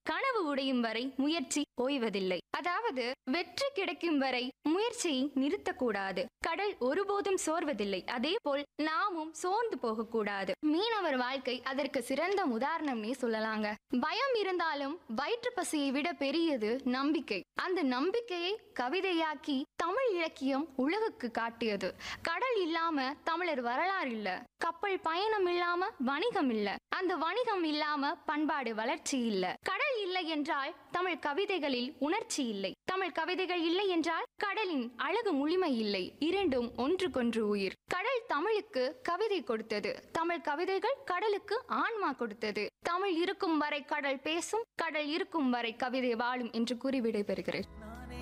கனவு உடையும் வரை முயற்சி ஓய்வதில்லை. அதாவது வெற்றி கிடைக்கும் வரை முயற்சியை நிறுத்தக்கூடாது. கடல் ஒருபோதும் சோர்வதில்லை, அதே போல் நாமும் சோர்ந்து போகக்கூடாது. மீனவர் வாழ்க்கை அதற்கு சிறந்த உதாரணம்னே சொல்லலாங்க. பயம் இருந்தாலும் வயிற்று பசியை விட பெரியது நம்பிக்கை. அந்த நம்பிக்கையை கவிதையாக்கி தமிழ் இலக்கியம் உலகுக்கு காட்டியது. கடல் இல்லாம தமிழர் வரலாறு இல்ல, கப்பல் பயணம் இல்லாம வணிகம் இல்ல, அந்த வணிகம் இல்லாம பண்பாடு வளர்ச்சி இல்ல. கடல் இல்லை என்றால் தமிழ் கவிதைகளில் உணர்ச்சி இல்லை, தமிழ் கவிதைகள் இல்லை என்றால் கடலின் அழகு முழுமை இல்லை. இரண்டும் ஒன்றுக்கொன்று உயிர். கடல் தமிழுக்கு கவிதை கொடுத்தது, தமிழ் கவிதைகள் கடலுக்கு ஆன்மா கொடுத்தது. தமிழ் இருக்கும் வரை கடல் பேசும், கடல் இருக்கும் வரை கவிதை வாழும் என்று கூறி விடைபெறுகிறேன்.